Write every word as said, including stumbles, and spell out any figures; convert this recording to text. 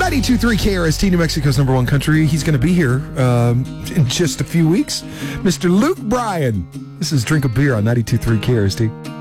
ninety-two point three K R S T, New Mexico's number one country. He's going to be here um, in just a few weeks. Mister Luke Bryan. This is Drink a Beer on ninety-two point three K R S T.